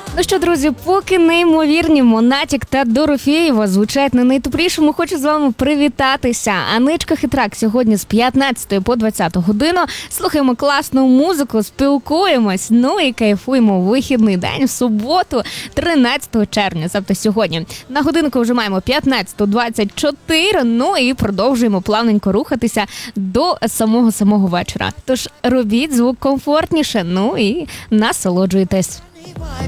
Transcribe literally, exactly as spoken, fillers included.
Ну що, друзі, поки неймовірні Монатік та Дорофєєва звучать на найтеплішому, хочу з вами привітатися. Аничка Хитрак сьогодні з п'ятнадцятої по двадцяту годину. Слухаємо класну музику, спілкуємось, ну і кайфуємо у вихідний день в суботу, тринадцятого червня, тобто сьогодні. На годинку вже маємо п'ятнадцята двадцять чотири, ну і продовжуємо плавненько рухатися до самого-самого вечора. Тож робіть звук комфортніше, ну і насолоджуйтесь.